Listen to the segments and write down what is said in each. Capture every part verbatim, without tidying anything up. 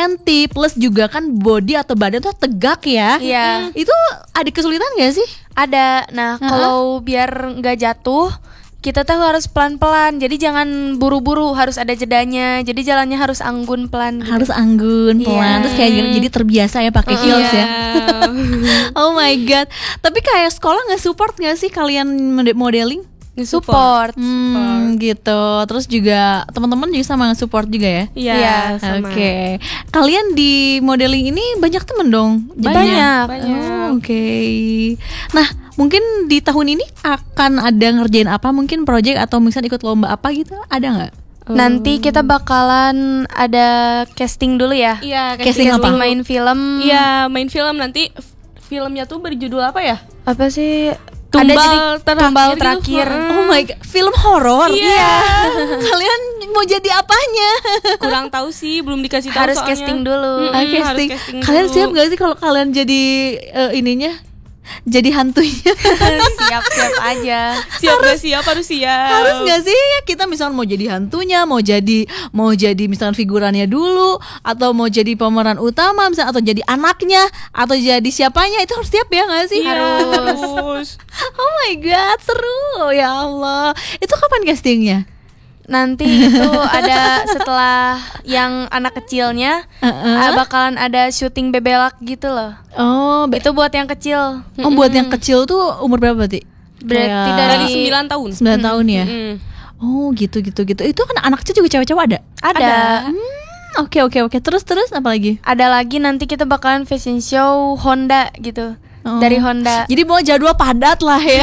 sentimeter, plus juga kan body atau badan tuh tegak ya. Iya. Itu ada kesulitan gak sih? Ada. Nah, Uh-huh. kalau biar nggak jatuh, kita tuh harus pelan-pelan. Jadi jangan buru-buru, harus ada jedanya. Jadi jalannya harus anggun pelan. Gitu. Harus anggun, pelan. Iya. Terus kayak jadi terbiasa ya pakai heels ya. Oh my god. Tapi kayak sekolah nggak support nggak sih kalian mode- modeling? Support. Hmm, gitu. Terus juga teman-teman juga sama support juga ya? Iya, Iya, sama. Oke. Kalian di modeling ini banyak temen dong? Banyak. Banyak. Oh, oke. Nah, mungkin di tahun ini akan ada ngerjain apa? Mungkin project atau misalnya ikut lomba apa gitu? Ada nggak? Nanti kita bakalan ada casting dulu ya. Iya, Casting apa? main film. Iya, main film nanti f- filmnya tuh berjudul apa ya? Apa sih? Tumbal ada jadi terakhir tumbal gitu. terakhir. Oh my god, film horor. Iya. Kalian mau jadi apanya? Kurang tahu sih, belum dikasih tahu Harus soalnya. casting dulu. Mm-mm, Ah, harus casting. casting Kalian dulu. siap gak sih kalau kalian jadi eh, ininya? Jadi hantunya? Siap-siap aja. Siap gak siap, harus siap. Harus nggak sih ya kita misalnya mau jadi hantunya, mau jadi mau jadi misalnya figurannya dulu, atau mau jadi pemeran utama misalnya, atau jadi anaknya, atau jadi siapanya, itu harus siap ya nggak sih? Iya, harus. Oh my god, seru ya Allah. Itu kapan castingnya? Nanti itu ada setelah yang anak kecilnya Uh-uh. ah, bakalan ada syuting bebelak gitu loh. Oh, be- Itu buat yang kecil. oh buat yang kecil tuh umur berapa berarti? Berarti Kayak dari Dari sembilan tahun. sembilan tahun ya. Mm. Oh gitu gitu gitu. Itu kan anak kecil juga cewek-cewek ada. Ada. Hmm, Oke oke oke. Terus terus apa lagi? Ada lagi nanti kita bakalan fashion show Honda gitu. Oh. Dari Honda. Jadi mau jadwal padat lah ya.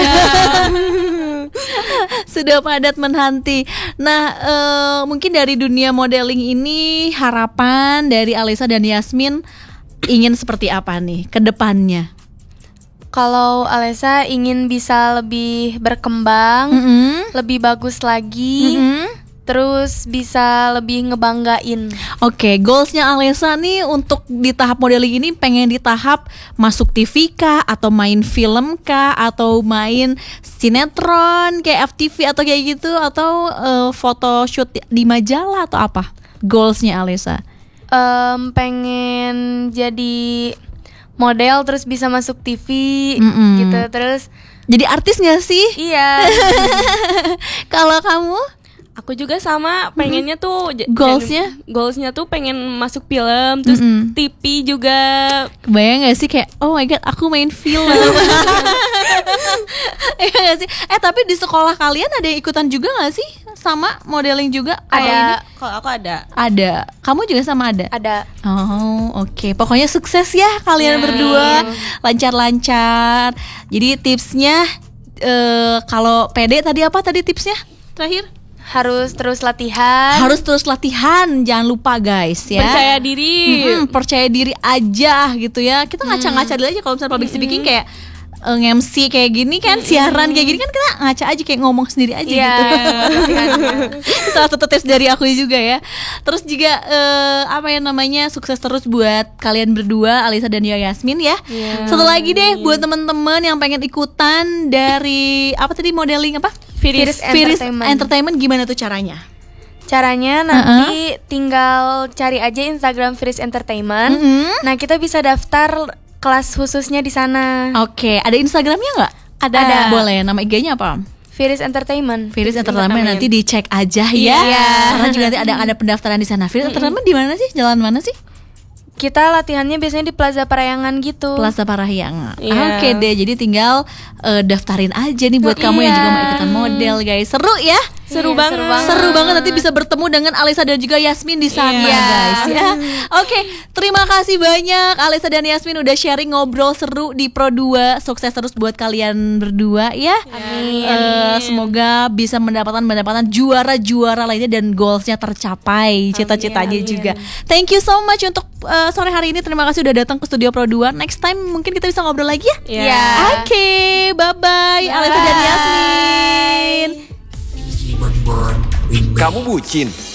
Sudah padat menanti. Nah, eh, mungkin dari dunia modeling ini harapan dari Alessa dan Yasmin ingin seperti apa nih ke depannya? Kalau Alessa ingin bisa lebih berkembang, Mm-mm. lebih bagus lagi, Mm-mm. terus bisa lebih ngebanggain. Oke, goalsnya Alessa nih untuk di tahap modeling ini pengen di tahap masuk T V kah, atau main film kah, atau main sinetron kayak F T V atau kayak gitu, atau eh, foto shoot di majalah atau apa? Goalsnya Alessa? Em, pengen jadi model terus bisa masuk T V Mm-mm. gitu. Terus Jadi artis nggak sih? iya. Kalau kamu? Aku juga sama, pengennya tuh j- Goalsnya? jadi- Goalsnya tuh pengen masuk film, terus Mm-mm. T V juga. Kebayang gak sih kayak oh my god aku main film. Iya gak sih? Eh tapi di sekolah kalian ada yang ikutan juga gak sih? Sama modeling juga? Kalau ini? Ada. Kalau aku ada. Ada. Kamu juga sama ada? Ada. Oh oke. Pokoknya sukses ya kalian Ya. berdua. Lancar-lancar. Jadi tipsnya eh, kalau pede tadi apa tadi tipsnya? Terakhir? Harus terus latihan. Harus terus latihan. Jangan lupa guys ya. Percaya diri. Mm-mm, percaya diri aja gitu ya. Kita ngaca-ngaca dulu aja kalau misalnya public speaking kayak uh, nge-M C kayak gini kan, siaran kayak gini kan kita ngaca aja kayak ngomong sendiri aja Iya, gitu. latihannya. Salah satu tips dari aku juga ya. Terus juga eh, apa ya namanya, sukses terus buat kalian berdua, Alessa dan Yasmin ya. Iya. Satu lagi deh buat teman-teman yang pengen ikutan dari apa tadi modeling apa? Firis Firis Entertainment. Entertainment gimana tuh caranya? Caranya nanti tinggal cari aja Instagram Firis Entertainment. Mm-mm. Nah, kita bisa daftar kelas khususnya di sana. Oke, ada Instagramnya nggak? Ada. Boleh, nama I G-nya apa? Firis Entertainment. Firis Entertainment, nanti dicek aja ya. Iya. Karena juga nanti ada ada pendaftaran di sana. Firis Entertainment di mana sih? Jalan mana sih? Kita latihannya biasanya di Plaza Parayangan gitu. Plaza Parahyangan. Iya. Oke deh, jadi tinggal eh, daftarin aja nih buat kamu yang Iya. juga mau ikutan model, guys. Seru ya? Seru Iya, banget. seru banget. Seru banget, nanti bisa bertemu dengan Alessa dan juga Yasmin di sana, Iya. guys ya. Oke, terima kasih banyak Alessa dan Yasmin udah sharing ngobrol seru di Pro dua. Sukses terus buat kalian berdua ya. Amin. Eh, semoga bisa mendapatkan mendapatkan juara-juara lainnya dan goalsnya tercapai, cita-citanya Amin. juga. Thank you so much untuk eh, sore hari ini. Terima kasih udah datang ke studio Pro dua. Next time mungkin kita bisa ngobrol lagi ya. Iya. Oke, bye-bye Alessa dan Yasmin. Kamu bucin?